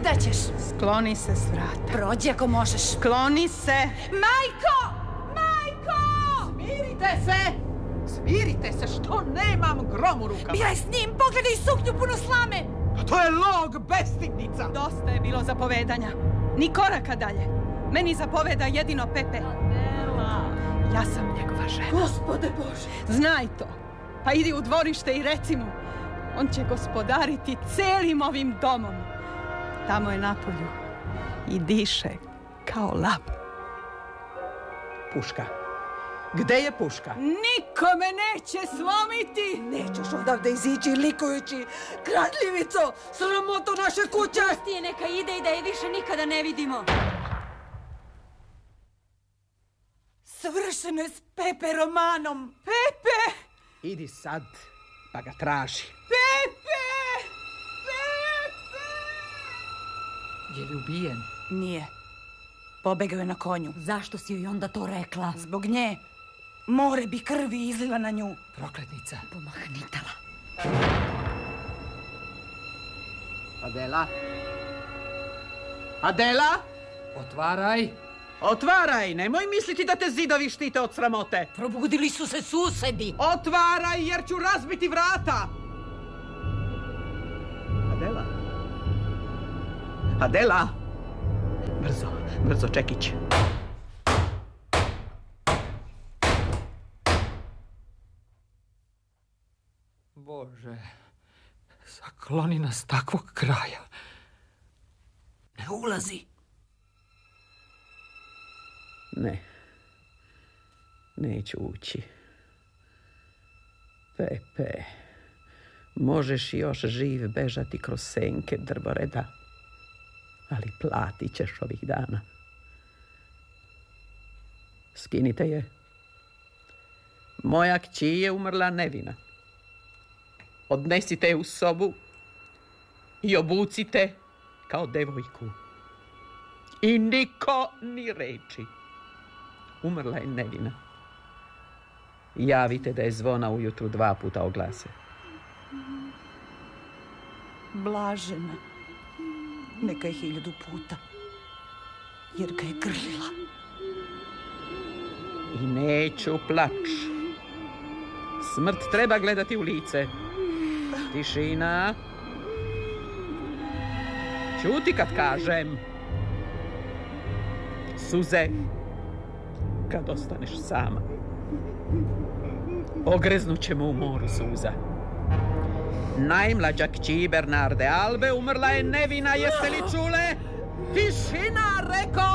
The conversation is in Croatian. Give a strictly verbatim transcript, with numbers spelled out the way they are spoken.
da ćeš? Skloni se s vrata. Prođi ako možeš. Skloni se. Majko! Majko! Smirite se! Smirite se, što nemam grom u rukama. Bila je s njim, pogledaj suknju puno slame. Pa to je log, bestignica. Dosta je bilo zapovedanja. Ni koraka dalje. Meni zapoveda jedino Pepe. Adela. Ja sam njegova žena. Gospode Bože. Znaj to. Pa idi u dvorište i reci mu. On će gospodariti celim ovim domom. Tamo je napolju. I diše kao lav. Puška. Gde je puška? Niko me neće slomiti. Nećeš odavde izići likujući. Kradljivico, sramoto naše kuće. Pusti je, neka ide i da je više nikada ne vidimo. Svršeno je s Pepe romanom. Pepe! Idi sad, pa ga traži. Pepe! Pepe! Je li ubijen? Nije. Pobegao je na konju. Zašto si joj onda to rekla? Zbog nje. More bi krvi izlila na nju. Prokletnica. Pomahnitala. Adela? Adela? Otvaraj. Otvaraj, nemoj misliti da te zidovi štite od sramote. Probudili su se susedi. Otvaraj, jer ću razbiti vrata. Adela? Adela? Brzo, brzo, čekić. Bože, sakloni nas takvog kraja. Ne ulazi. Ne, neću ući. Pepe, možeš još živ bežati kroz senke drvoreda, ali platit ćeš ovih dana. Skinite je. Moja kći je umrla nevina. Odnesite je u sobu i obucite kao devojku. I niko ni reči. Umrla je nevina. Javite da je zvona ujutru dva puta oglase. Blažena. Neka je hiljadu puta. Jer ga je grlila. I neću plač. Smrt treba gledati u lice. Tišina. Ćuti kad kažem. Suze kad ostaneš sama. Ogreznućemo ćemo u moru suza. Najmlađa kći Bernarde Albe umrla je nevina, jeste li čule? Tišina, rekao!